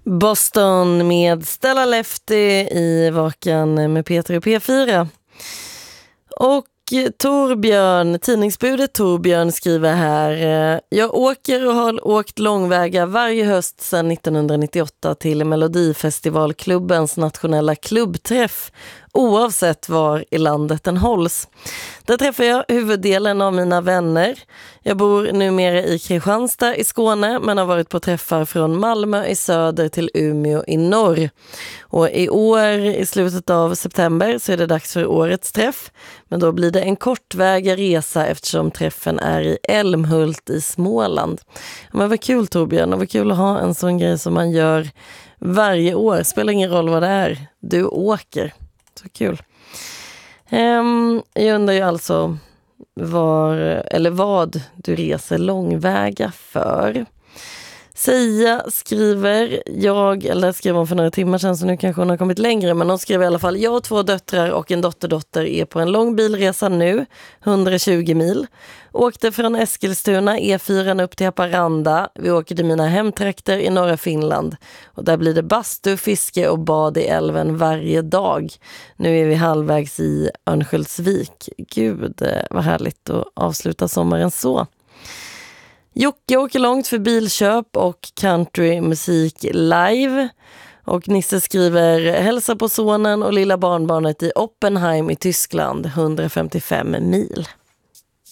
Boston med Stella Lefty i Vakan med Peter och P4. Och Torbjörn, tidningsbudet Torbjörn skriver här: jag åker och har åkt långväga varje höst sedan 1998 till Melodifestivalklubbens nationella klubbträff, oavsett var i landet den hålls. Där träffar jag huvuddelen av mina vänner. Jag bor numera i Kristianstad i Skåne, men har varit på träffar från Malmö i söder till Umeå i norr. Och i år, i slutet av september, så är det dags för årets träff. Men då blir det en kortväga resa eftersom träffen är i Älmhult i Småland. Men vad kul, Torbjörn, och vad kul att ha en sån grej som man gör varje år. Spelar ingen roll vad det är, du åker. Så kul. Jag undrar ju alltså vad du reser långväga för. Sia skriver, skrev hon för några timmar sedan, så nu kanske hon har kommit längre, men hon skrev i alla fall: jag och 2 döttrar och en dotterdotter är på en lång bilresa nu, 120 mil. Åkte från Eskilstuna E4 upp till Haparanda. Vi åker till mina hemtrakter i norra Finland. Och där blir det bastu, fiske och bad i älven varje dag. Nu är vi halvvägs i Örnsköldsvik. Gud, vad härligt att avsluta sommaren så. Jocke åker långt för bilköp och countrymusik live. Och Nisse skriver: hälsa på sonen och lilla barnbarnet i Oppenheim i Tyskland, 155 mil.